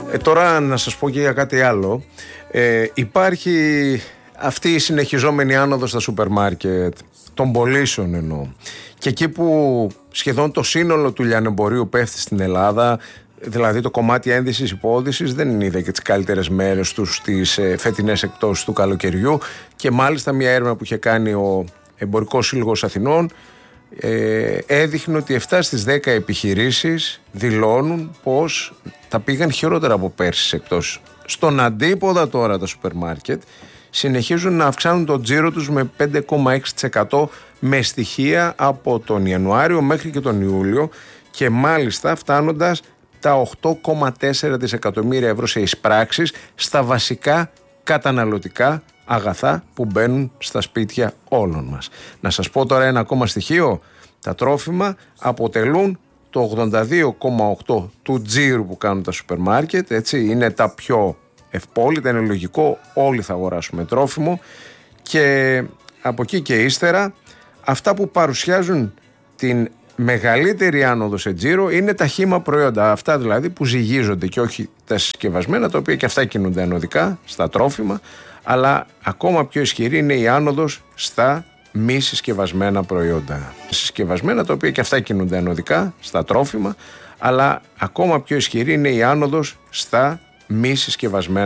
Τώρα να σας πω και για κάτι άλλο. Υπάρχει αυτή η συνεχιζόμενη άνοδος στα σούπερ μάρκετ, των πωλήσεων εννοώ. Και εκεί που σχεδόν το σύνολο του λιανεμπορίου πέφτει στην Ελλάδα, δηλαδή το κομμάτι ένδυσης υπόδυσης δεν είδε και τις καλύτερες μέρες τους στις φετινές εκπτώσεις του καλοκαιριού, και μάλιστα μια έρευνα που είχε κάνει ο Εμπορικός Σύλλογος Αθηνών έδειχνε ότι 7 στις 10 επιχειρήσεις δηλώνουν πως τα πήγαν χειρότερα από πέρσι στις εκπτώσεις. Στον αντίποδα τώρα τα σούπερ μάρκετ συνεχίζουν να αυξάνουν το τζίρο τους με 5,6% με στοιχεία από τον Ιανουάριο μέχρι και τον Ιούλιο, και μάλιστα φτάνοντας τα 8,4 δισεκατομμύρια ευρώ σε εισπράξεις στα βασικά καταναλωτικά αγαθά που μπαίνουν στα σπίτια όλων μας. Να σας πω τώρα ένα ακόμα στοιχείο. Τα τρόφιμα αποτελούν το 82,8% του τζίρου που κάνουν τα σούπερ μάρκετ, έτσι, είναι τα πιο ευπόλυτα, είναι λογικό, όλοι θα αγοράσουμε τρόφιμο, και από εκεί και ύστερα αυτά που παρουσιάζουν την μεγαλύτερη άνοδο σε τζίρο είναι τα χύμα προϊόντα, αυτά δηλαδή που ζυγίζονται και όχι τα συσκευασμένα, τα οποία και αυτά κινούνται ανωδικά στα τρόφιμα, αλλά ακόμα πιο ισχυρή είναι η άνοδος στα μη συσκευασμένα προϊόντα. Συσκευασμένα, τα οποία και αυτά κινούνται ανωδικά στα τρόφιμα, αλλά ακόμα πιο ισχυρή είναι η άνοδος στα μη συσκευασμένα